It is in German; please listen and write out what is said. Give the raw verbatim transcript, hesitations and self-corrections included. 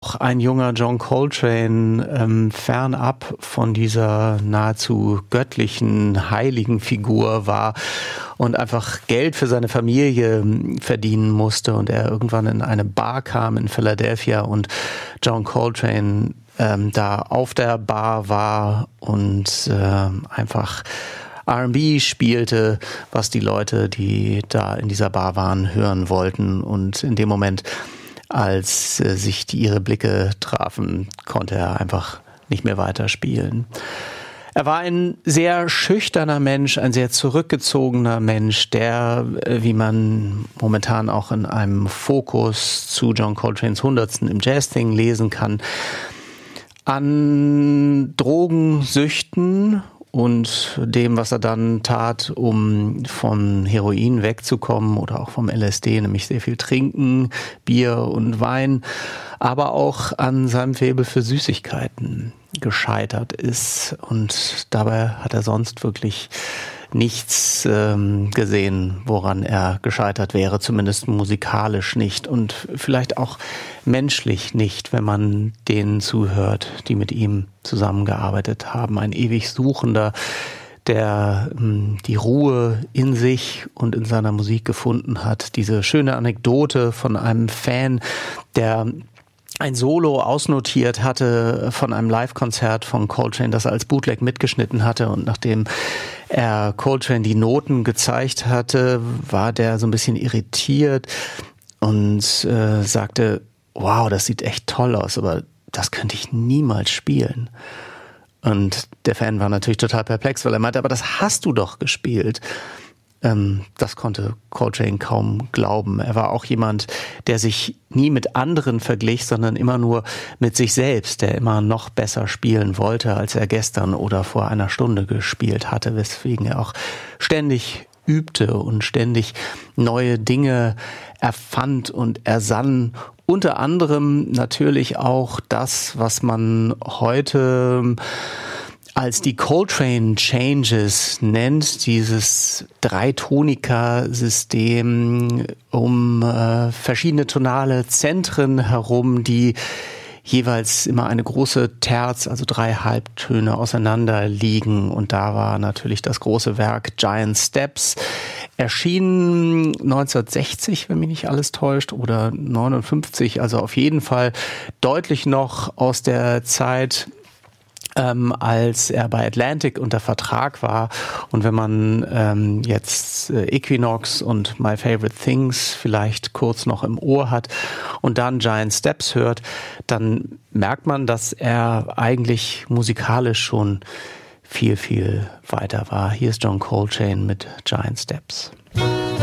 auch ein junger John Coltrane ähm, fernab von dieser nahezu göttlichen, heiligen Figur war und einfach Geld für seine Familie verdienen musste und er irgendwann in eine Bar kam in Philadelphia und John Coltrane ähm, da auf der Bar war und äh, einfach R and B spielte, was die Leute, die da in dieser Bar waren, hören wollten. Und in dem Moment, als äh, sich die, ihre Blicke trafen, konnte er einfach nicht mehr weiterspielen. Er war ein sehr schüchterner Mensch, ein sehr zurückgezogener Mensch, der, wie man momentan auch in einem Fokus zu John Coltranes hundertsten im Jazz-Thing lesen kann, an Drogensüchten und dem, was er dann tat, um vom Heroin wegzukommen oder auch vom L S D, nämlich sehr viel trinken, Bier und Wein, aber auch an seinem Faible für Süßigkeiten gescheitert ist. Und dabei hat er sonst wirklich nichts ähm, gesehen, woran er gescheitert wäre, zumindest musikalisch nicht und vielleicht auch menschlich nicht, wenn man denen zuhört, die mit ihm zusammengearbeitet haben. Ein ewig Suchender, der ähm, die Ruhe in sich und in seiner Musik gefunden hat. Diese schöne Anekdote von einem Fan, der ein Solo ausnotiert hatte von einem Live-Konzert von Coltrane, das er als Bootleg mitgeschnitten hatte, und nachdem er Coltrane die Noten gezeigt hatte, war der so ein bisschen irritiert und äh, sagte, wow, das sieht echt toll aus, aber das könnte ich niemals spielen. Und der Fan war natürlich total perplex, weil er meinte, aber das hast du doch gespielt. Ähm, das konnte Coltrane kaum glauben. Er war auch jemand, der sich nie mit anderen verglich, sondern immer nur mit sich selbst, der immer noch besser spielen wollte, als er gestern oder vor einer Stunde gespielt hatte, weswegen er auch ständig übte und ständig neue Dinge erfand und ersann. Unter anderem natürlich auch das, was man heute als die Coltrane Changes nennt, dieses Dreitonika-System um äh, verschiedene tonale Zentren herum, die jeweils immer eine große Terz, also drei Halbtöne auseinander liegen. Und da war natürlich das große Werk Giant Steps, erschienen neunzehnhundertsechzig, wenn mich nicht alles täuscht, oder neunundfünfzig, also auf jeden Fall deutlich noch aus der Zeit, Ähm, als er bei Atlantic unter Vertrag war. Und wenn man ähm, jetzt äh, Equinox und My Favorite Things vielleicht kurz noch im Ohr hat und dann Giant Steps hört, dann merkt man, dass er eigentlich musikalisch schon viel, viel weiter war. Hier ist John Coltrane mit Giant Steps.